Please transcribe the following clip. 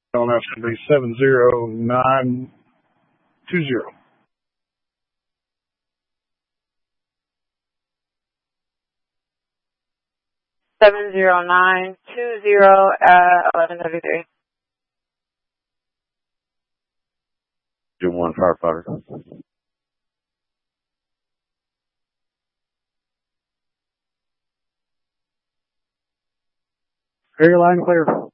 On that's going to be 70920. 70920 at 11:33. June 1 firefighter. Area line clear.